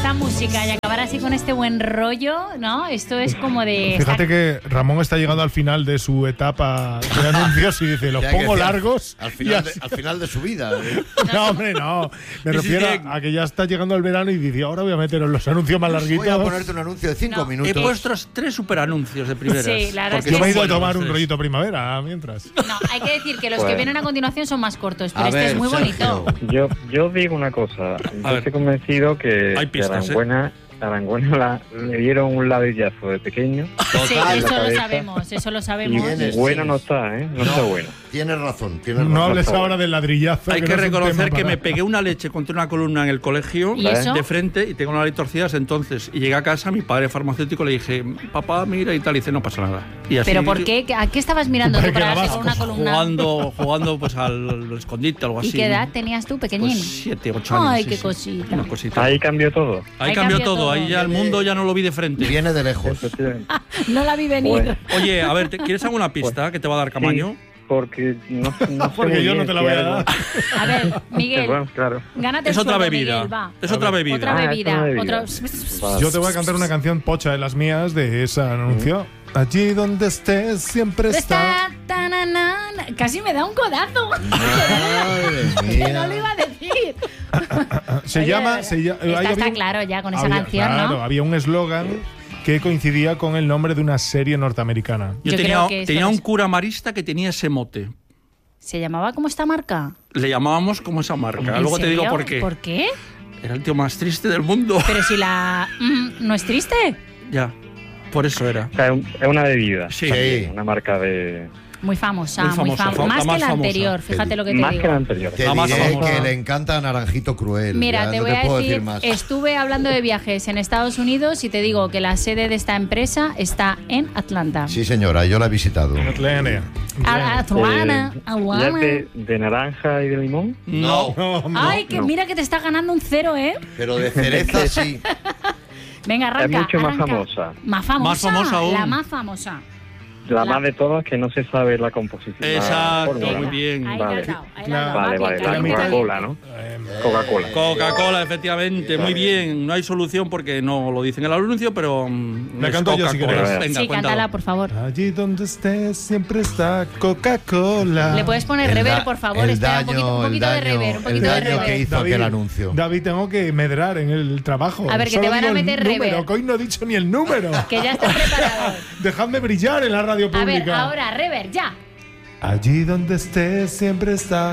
esta música y acabar así con este buen rollo, ¿no? Esto es como de... Fíjate que Ramón está llegando al final de su etapa de anuncios y dice, los pongo largos. Al final de su vida. No, hombre, no. Me refiero a que ya está llegando el verano y dice, ahora voy a meter los anuncios más larguitos. Voy a ponerte un anuncio de 5 minutos. He puesto 3 superanuncios de primeras. Sí, la verdad es que yo me he ido a sí. tomar un rollito primavera mientras. No, hay que decir que los que vienen a continuación son más cortos, pero A este ver, es muy Sergio. bonito. Yo digo una cosa. Yo estoy convencido que Hay pistas, Aranguena le dieron un ladillazo de pequeño. Sí, Total. eso lo sabemos. Y bueno no está, ¿eh? No está bueno. Tienes razón. No hables ahora del ladrillazo. Hay que no es un reconocer tema que para- me pegué una leche contra una columna en el colegio ¿Y eso? de frente y tengo la nariz torcida desde entonces. Y llegué a casa, mi padre farmacéutico, le dije, papá, mira y tal, y dice, no pasa nada. Y así, ¿Pero por qué? ¿A qué estabas mirando tú para darte con una columna? Jugando pues al escondite, algo así. ¿Y qué edad tenías tú, pequeñín? Pues 7, 8 años. Ay, sí, qué sí. cosita. Una cosita. Ahí cambió todo. Ahí cambió todo. Ahí ya el mundo ya no lo vi de frente. Viene de lejos. No la vi venir. Bueno. Oye, a ver, ¿quieres alguna pista que te va a dar Camaño? Sí, porque no sé Porque muy yo bien no te la si voy a algo- dar. A ver, Miguel, Bueno, claro. gánate Es el otra sueldo, bebida. Miguel, va. Es otra bebida. Otra Ah, es bebida. una bebida. Otra... Yo te voy a cantar una canción pocha de las mías de ese anuncio. Allí donde estés siempre está. Está, tananana. Casi me da un codazo. Madre Que no mía. lo iba a decir. Se llama. Esta había está un- claro ya con esa había- canción, claro, ¿no? había un eslogan que coincidía con el nombre de una serie norteamericana. Yo Yo creo que tenía esto un es- cura marista que tenía ese mote. ¿Se llamaba como esta marca? Le llamábamos como esa marca. ¿En Luego te digo serio? por qué. ¿Por qué? Era el tío más triste del mundo. Pero si la... ¿no es triste? Ya, por eso era. O sea, es una bebida. Sí. también, una marca de... Muy famosa, Muy muy famosa, famosa. la Más más que la famosa. anterior, fíjate lo que te Más digo. que la anterior. Te La más diré famosa. que le encanta Naranjito Cruel. Mira, ya te no voy a puedo decir, más. estuve hablando de viajes en Estados Unidos y te digo que la sede de esta empresa está en Atlanta. Sí, señora, yo la he visitado. Atlanta. Atlanta, ¿Ya Atlanta. de naranja y de limón? No. Ay, que mira que te está ganando un 0, ¿eh? Pero de cereza sí. Venga, arranca. Es mucho más arranca. famosa. Más famosa. Más famosa aún. La más famosa. La más de todas que no se sabe la composición. Exacto, la fórmula. muy bien. Ahí Vale. la has dado, ahí La- la has dado. Vale, Va, vale, que la calmita. Coca-Cola, ¿no? Coca-Cola. Coca-Cola, efectivamente. Muy bien. No hay solución porque no lo dicen en el anuncio, pero La es canto yo si Coca-Cola. queréis. Venga, Sí, cuéntalo. cántala, por favor. Allí donde estés siempre está Coca-Cola. Le puedes poner El rever, da- por favor. el Espera, daño, un poquito de el daño- rever. Un el poquito de daño rever. que hizo aquel anuncio. David, tengo que medrar en el trabajo. A ver, que Solo te van a digo el meter número, rever. que hoy no he dicho ni el número. Que ya estás preparado. Dejadme brillar en la radio A pública. ver, ahora, rever, ya. Allí donde estés siempre está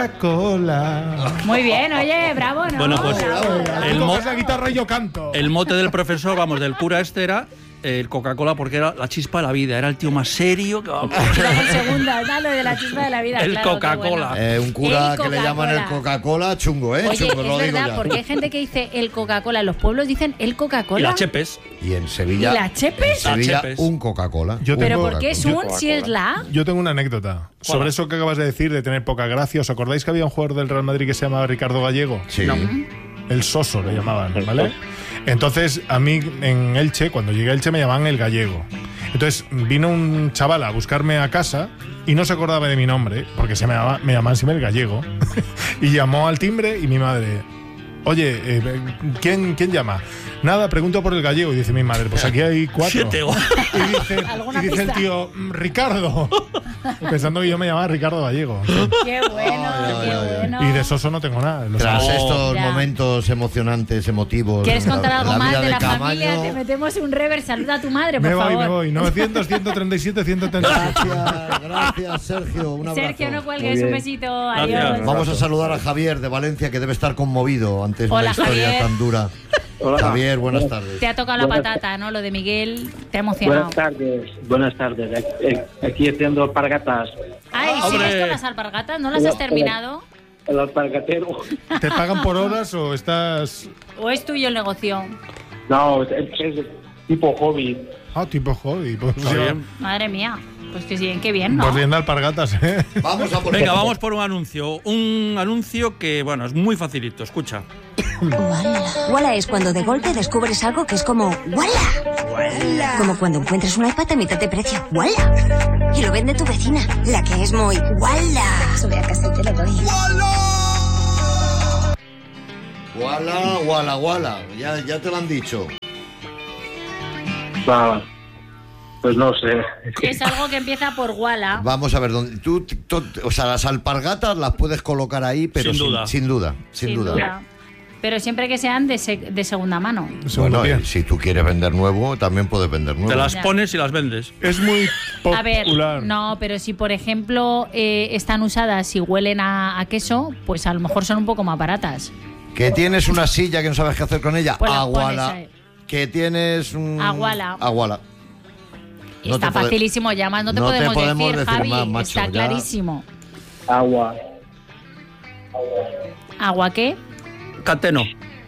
Coca-Cola. Muy bien, oye, bravo, ¿no? Bueno, pues, Bravo. el Tú mo- coges la guitarra y yo canto. El mote del profesor, vamos, del cura este era el Coca-Cola porque era la chispa de la vida. Era el tío más serio que vamos. Era el segundo, era lo de la chispa de la vida. El claro, qué Coca-Cola. bueno. Un cura El que le llaman el Coca-Cola. Coca-Cola, chungo, ¿eh? Oye, chungo, es lo digo verdad, ya. porque hay gente que dice el Coca-Cola. En los pueblos dicen el Y Coca-Cola. las chepes. Y en Sevilla. ¿Y la Chepes? En Sevilla, La Chepes. un Coca-Cola. Yo Un ¿Pero tengo- por qué es Coca-Cola. un si es la? Yo tengo una anécdota sobre eso que acabas de decir de tener poca gracia. ¿Os acordáis que había un jugador del Real Madrid que se llamaba Ricardo Gallego? Sí. El Soso le llamaban, ¿vale? Entonces, a mí en Elche, cuando llegué a Elche, me llamaban el Gallego. Entonces, vino un chaval a buscarme a casa y no se acordaba de mi nombre, porque me llamaban siempre el Gallego. Y llamó al timbre y mi madre, oye, ¿quién llama? Nada, pregunto por el Gallego. Y dice mi madre, pues aquí hay 4. 7. Y dice el tío, Ricardo. Pensando que yo me llamaba Ricardo Gallego. Qué bueno, qué bueno. Y de Soso no tengo nada. lo Tras sabes. estos Ya. momentos emocionantes, emotivos. ¿Quieres en contar algo la más vida de la Camaño. familia? Te metemos un rever. Saluda a tu madre, por Me favor. voy. 900, 137, 137. Gracias, Sergio. Un abrazo. Sergio, no Muy cuelgues. bien. Un besito. Gracias. Adiós. Vamos a saludar a Javier de Valencia, que debe estar conmovido ante Hola, una historia Javier. tan dura. Hola. Javier, buenas tardes. Te ha tocado la patata, ¿no? Lo de Miguel te ha emocionado. Buenas tardes. Aquí haciendo alpargatas. Ay, Hombre. ¿sigues con las alpargatas? ¿No las has terminado? El alpargatero. ¿Te pagan por horas o estás...? ¿O es tuyo el negocio? No, es tipo hobby. Ah, tipo hobby. Pues, Está bien. Madre mía. Pues que sí, qué bien, ¿no? pues bien de alpargatas, ¿eh? Vamos a por Venga, vamos por un anuncio. Un anuncio que, bueno, es muy facilito. Escucha. Walla es cuando de golpe descubres algo que es como ¡Walla! Como cuando encuentras un iPad a mitad de precio. ¡Walla! Y lo vende tu vecina, la que es muy ¡Walla! Sube a casa y te lo doy. Guala. Ya te lo han dicho. Va. Pues no sé. Es algo que empieza por Wala. Vamos a ver, o sea, las alpargatas las puedes colocar ahí, pero sin duda. Pero siempre que sean de segunda mano. Bueno, si tú quieres vender nuevo, también puedes vender nuevo. Te las pones y las vendes. Es muy popular. A ver, no, pero si por ejemplo están usadas y huelen a queso, pues a lo mejor son un poco más baratas. Que tienes una silla que no sabes qué hacer con ella, Pues la Aguala. pones ahí. Que tienes un... Aguala. No Está facilísimo, ya más no te podemos decir, Javi, más, macho, está ya. clarísimo. Agua. ¿Agua qué? Cateno.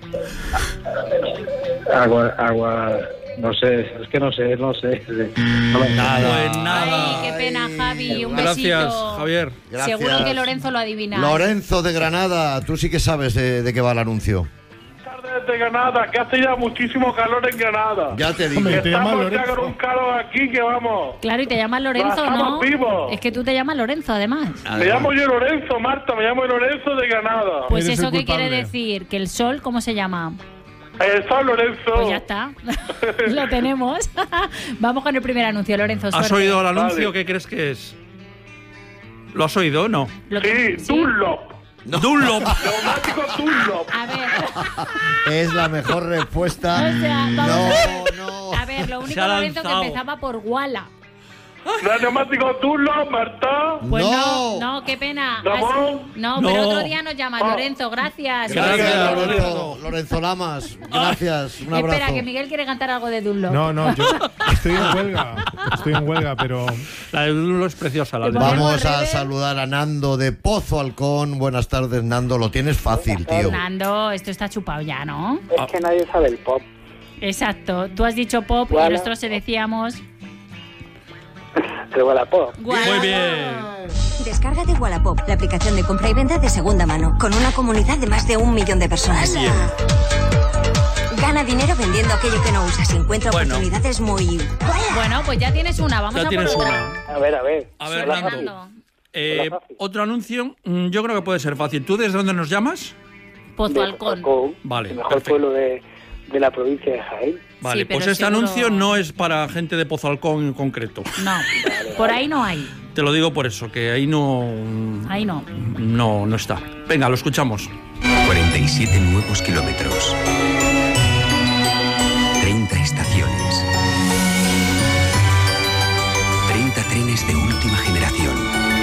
Agua. No sé, es que no sé. Nada. Pues nada. Ay, qué pena, Javi, un Gracias, besito. Javier. Gracias. Seguro que Lorenzo lo adivina. Lorenzo de Granada, tú sí que sabes de qué va el anuncio. De Granada, que hace ya muchísimo calor en Granada. Ya te digo. Hombre, te llamas Estamos ya Lorenzo. con un calor aquí que vamos. Claro, y te llamas Lorenzo, Estamos ¿no? vivos. Es que tú te llamas Lorenzo, además. Me llamo yo Lorenzo, Marta, me llamo Lorenzo de Granada. Pues Eres eso el qué quiere culpable. decir, que el sol, ¿cómo se llama? Soy Lorenzo. Pues ya está, lo tenemos. Vamos con el primer anuncio, Lorenzo. ¿Has suerte. oído el anuncio? Vale. ¿Qué crees que es? ¿Lo has oído o no? Lo Sí, que- Dunlop. Dunlop. Neumático Dunlop. A ver, Es la mejor respuesta. O sea, vamos No. a ver, lo único, ha Lorenzo, que lanzado. empezaba por Wala. Neumático Dunlop, Marta. Pues No. no, qué pena. Ramón. No, No. pero otro día nos llamas, Lorenzo, gracias. Gracias, Lorenzo Lamas. Gracias. Un abrazo. Espera, que Miguel quiere cantar algo de Dunlop. No, yo estoy en huelga, pero La de Dunlop es preciosa. La de Vamos. Vamos a Rebe. saludar a Nando de Pozo Halcón. Buenas tardes, Nando. Lo tienes fácil, tío. Fernando, esto está chupado ya, ¿no? Es que nadie sabe el pop. Exacto. Tú has dicho pop y Wala. nosotros se decíamos... Pero la pop. Wala. Muy bien. Descárgate Wallapop, la aplicación de compra y venta de segunda mano, con una comunidad de más de 1 millón de personas. Gana dinero vendiendo aquello que no usas y encuentra Bueno. oportunidades muy... Bueno, pues ya tienes una, vamos Ya a tienes por una. otra. A ver. A ver, Hola, Nando. Fernando, Otro anuncio, yo creo que puede ser fácil. ¿Tú desde dónde nos llamas? Pozo Halcón. Vale, El mejor perfecto. pueblo de la provincia de Jaén. Vale, Sí, pero pues este seguro- anuncio no es para gente de Pozo Halcón en concreto. No, por ahí no hay. Te lo digo por eso, que ahí no está. Venga, lo escuchamos. 47 nuevos kilómetros. 30 estaciones. 30 trenes de última generación.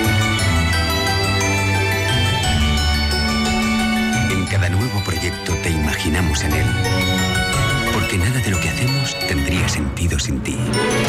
En cada nuevo proyecto te imaginamos en él. Porque nada de lo que hacemos tendría sentido sin ti.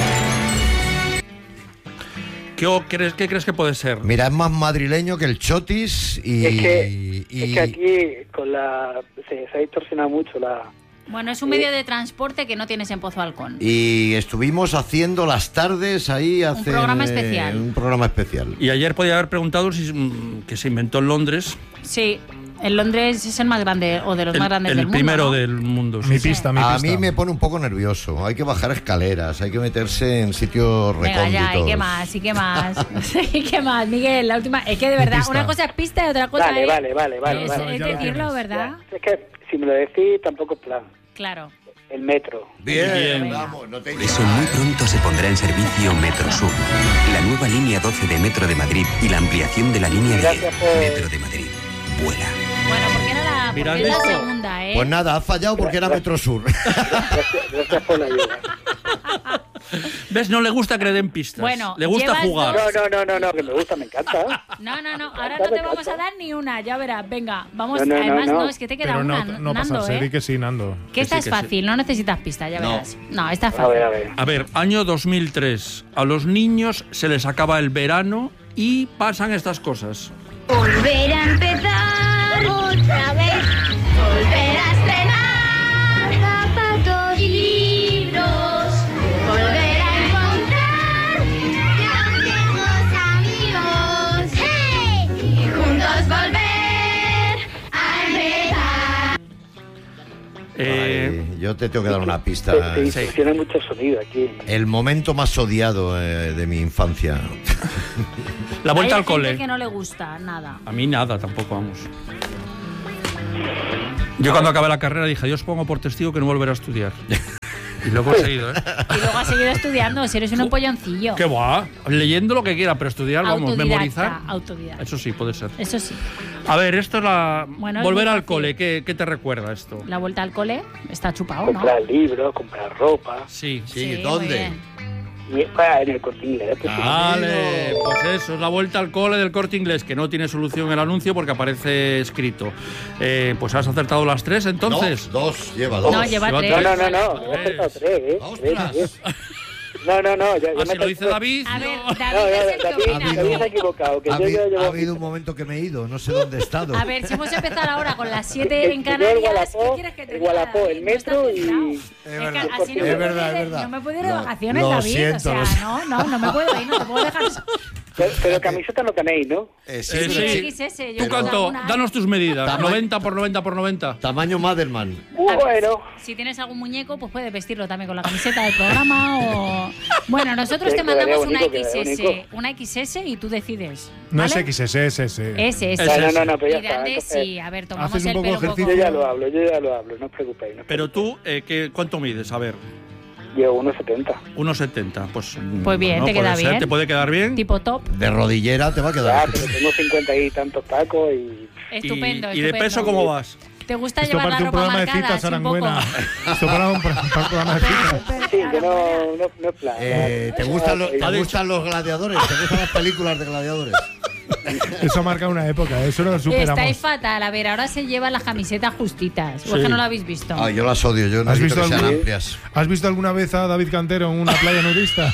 ¿Qué crees que puede ser? Mira, es más madrileño que el Chotis y... Es que aquí se ha distorsionado mucho la... Bueno, es un medio de transporte que no tienes en Pozo Halcón. Y estuvimos haciendo las tardes ahí hace... programa especial. Un programa especial. Y ayer podía haber preguntado que se inventó en Londres. Sí, en Londres es el más grande, o de los más grandes el del mundo, primero ¿no? del mundo. sí. mi pista. A mí me pone un poco nervioso. Hay que bajar escaleras, hay que meterse en sitios Venga, recónditos. ya, ¿y qué más? ¿Y qué más? ¿Y qué más, Miguel? La última... Es que de verdad, pista. una cosa es pista y otra cosa Vale, es... vale. Es, Ya es lo decirlo, tienes. ¿verdad? Es que si me lo decís tampoco es plan. Claro. El metro. Bien, Bien. vamos, no te... Por eso muy pronto se pondrá en servicio Metro Sur, la nueva línea 12 de Metro de Madrid y la ampliación de la línea 10 Gracias por- Metro de Madrid. Vuela. Bueno, porque era la, porque Mirando es la esto. segunda, ¿eh? Pues nada, has fallado porque era Metro Sur. Gracias por la ayuda. ¿Ves? No le gusta que le den pistas. Bueno, le gusta llevas jugar. No, que me gusta, me encanta. No, ahora no te vamos a dar ni una, ya verás. Venga, vamos. No, Además, no, no. es que te queda Pero una, no Nando, pasarse, ¿eh? di que sí, Nando. Que esta sí, es que sí. fácil, no necesitas pista, ya No. verás. No, esta es A fácil. A ver, año 2003. A los niños se les acaba el verano y pasan estas cosas. Volver a empezar otra vez, volver a estrenar zapatos y libros, volver a encontrar viejos amigos, ¡hey! Y juntos volver a empezar. Ay, yo te tengo que dar una pista. Te distorsiona mucho sonido aquí. El momento más odiado de mi infancia. La vuelta Hay al cole. gente que no le gusta nada. A mí nada, tampoco, vamos. Yo cuando acabé la carrera dije, Dios pongo por testigo que no volveré a estudiar. Y lo he conseguido, ¿eh? Y luego has seguido estudiando, si eres un empolloncillo. ¿Qué va? Leyendo lo que quiera, pero estudiar, vamos, memorizar. Autodidacta. Eso sí, puede ser. Eso sí. A ver, esto es la... Bueno, volver es muy al fácil. cole, ¿qué te recuerda esto? La vuelta al cole está chupado, ¿no? Comprar libros, comprar ropa. Sí. Sí, muy ¿dónde? bien. Y en el Corte Inglés. Pues, Vale, pues eso, es la vuelta al cole del Corte Inglés, que no tiene solución el anuncio porque aparece escrito. Pues has acertado las 3, entonces. No, 2, lleva 2. No, lleva Lleva 3. No, tres. he acertado 3, ¡Ostras! No, ya Así lo dice David. A ver, no. David es el que opina. David se ha equivocado. Que Ha yo habido llevo... un momento que me he ido, no sé dónde he estado. A ver, si hemos empezado ahora con las 7 en Yo el Canarias, ¿qué Wallapop, quieres que te el diga? Wallapop, el No metro estás y... centrado. Es Es verdad, que así no es me verdad, puedo es ir, verdad. no me puedo ir de Lo- vacaciones, lo David. siento, O sea, lo siento. no me puedo ir, no te puedo dejar. Pero camiseta no tenéis, ¿no? Sí, Sí. XS, yo Tú, tengo Canto, alguna. danos tus medidas. Tamaño. 90 por 90 por 90. Tamaño Madelman. Bueno, Si tienes algún muñeco, pues puedes vestirlo también con la camiseta del programa o... Bueno, nosotros Sí, te mandamos quedaría bonito. una XS y tú decides. No ¿vale? es XS, es S. Ese. no, pero ya Y está. Dante, Entonces, sí, a ver, tomamos Haces un el poco pelo un ejercicio. poco. yo ya lo hablo, no os preocupéis. Pero tú, ¿cuánto mides? A ver, Llevo 1,70. 1,70. Pues bien, te puede queda ser, bien. ¿Te puede quedar bien? Tipo top. De rodillera te va a Ya, quedar. pero tengo 50 y tantos tacos y... Estupendo, ¿Y de estupendo. peso cómo vas? ¿Te gusta Esto llevar la parece un ropa programa de marcada? citas, así un poco? Arangüena. Esto para un programa de citas. Sí, que no es plan. ¿Te gustan los gladiadores? ¿Te gustan las películas de gladiadores? Eso marca una época, eso lo superamos. Estáis fatal. A ver, ahora se llevan las camisetas justitas. ¿O es que no lo habéis visto? Ah, yo las odio, yo ¿Has necesito visto, que sean algún- amplias. ¿Has visto alguna vez a David Cantero en una playa nudista?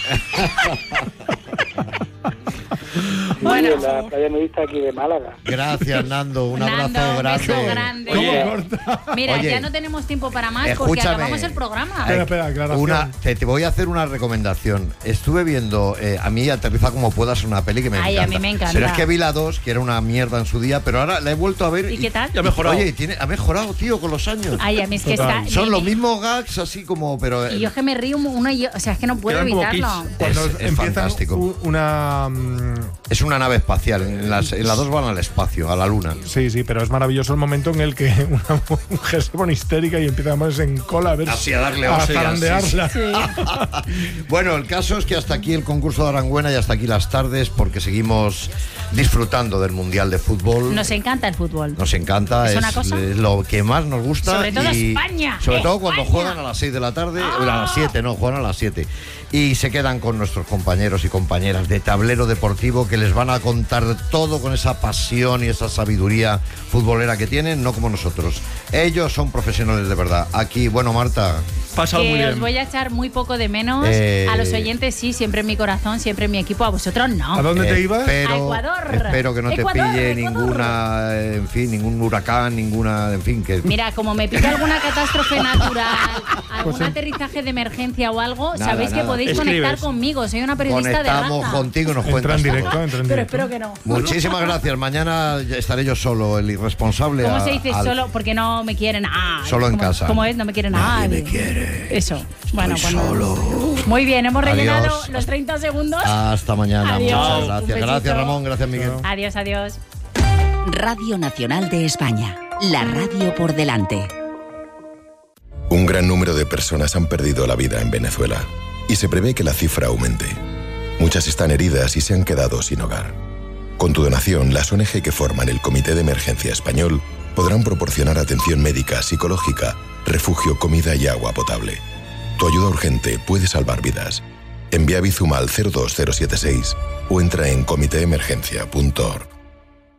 Bueno, la playa nudista aquí de Málaga. Gracias, Nando. Un abrazo Nando, un grande. beso grande. ¿Cómo corta? Mira, Oye, ya no tenemos tiempo para más porque escúchame. acabamos el programa. Espera, aclaración. Te voy a hacer una recomendación. Estuve viendo, a mí Aterriza como puedas, una peli que me Ay, a encanta. mí me encanta. Pero es que vi la 2, que era una mierda en su día, pero ahora la he vuelto a ver. ¿Y qué tal? Ya ha mejorado. Oye, ha mejorado, tío, con los años. Ay, a mí es que Total. está... Son los mismos gags, así como, pero... Y yo es que me río uno y yo... O sea, es que no puedo Quedan como evitarlo. kids. Cuando es empieza fantástico. una... Es una nave espacial. En la 2 van al espacio, a la luna. Sí, pero es maravilloso el momento en el que una mujer se pone histérica y empieza a ponerse en cola a ver Así, a darle a hostias, zarandearla. Bueno, el caso es que hasta aquí el concurso de Arangüena y hasta aquí las tardes, porque seguimos disfrutando del Mundial de Fútbol. Nos encanta el fútbol. Nos encanta, ¿Es una cosa? lo que más nos gusta. Sobre todo y España. Sobre todo cuando España. juegan a las 6 de la tarde, a las 7, no, juegan a las 7. Y se quedan con nuestros compañeros y compañeras de Tablero Deportivo que les van a contar todo con esa pasión y esa sabiduría futbolera que tienen, no como nosotros. Ellos son profesionales de verdad. Aquí, bueno, Marta. Pasado muy Que os bien. voy a echar muy poco de menos. Eh, A los oyentes sí, siempre en mi corazón, siempre en mi equipo. A vosotros no. ¿A dónde te ibas? A Ecuador. Espero que no te Ecuador, pille Ecuador. ninguna, en fin, ningún huracán, ninguna, en fin, que... Mira, como me pilla alguna catástrofe natural, algún Pues aterrizaje de emergencia o algo, Nada, sabéis que nada. podéis Escribes. conectar conmigo. Soy una periodista de Conectamos raza. contigo y nos Entra cuentas en todo. directo, entra en Pero directo. espero que no. Muchísimas gracias. Mañana ya estaré yo solo, el irresponsable. ¿Cómo se dice al- solo? Porque no me quieren. Solo en casa. ¿Cómo es? No me quieren nada. Nadie me quiere. Eso. Bueno, Estoy pues solo. muy bien, hemos Adiós. rellenado los 30 segundos. Hasta mañana. Adiós. Muchas Un gracias. besito. Gracias, Ramón. Gracias, Miguel. Adiós, adiós. Radio Nacional de España. La radio por delante. Un gran número de personas han perdido la vida en Venezuela y se prevé que la cifra aumente. Muchas están heridas y se han quedado sin hogar. Con tu donación, las ONG que forman el Comité de Emergencia Español podrán proporcionar atención médica, psicológica, refugio, comida y agua potable. Tu ayuda urgente puede salvar vidas. Envía Bizum al 02076 o entra en comitéemergencia.org.